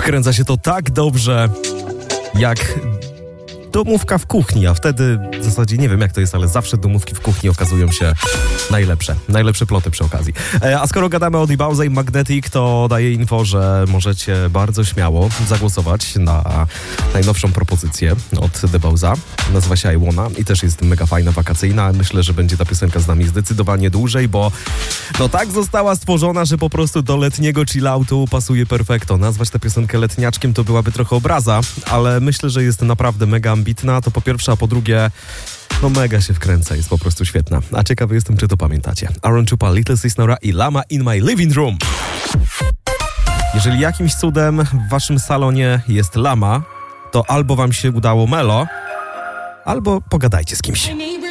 Wkręca się to tak dobrze, jak domówka w kuchni, a wtedy w zasadzie nie wiem jak to jest, ale zawsze domówki w kuchni okazują się najlepsze ploty przy okazji. A skoro gadamy o Dibauze i Magnetic, to daję info, że możecie bardzo śmiało zagłosować na najnowszą propozycję od Dibauza. Nazywa się I Wanna i też jest mega fajna, wakacyjna. Myślę, że będzie ta piosenka z nami zdecydowanie dłużej, bo no tak została stworzona, że po prostu do letniego chilloutu pasuje perfekto. Nazwać tę piosenkę letniaczkiem to byłaby trochę obraza, ale myślę, że jest naprawdę mega ambitna, to po pierwsze, a po drugie, no mega się wkręca, jest po prostu świetna. A ciekawy jestem, czy to pamiętacie. Aaron Chupa, Little Sis Nora i Lama in My Living Room. Jeżeli jakimś cudem w waszym salonie jest lama, to albo wam się udało melo, albo pogadajcie z kimś.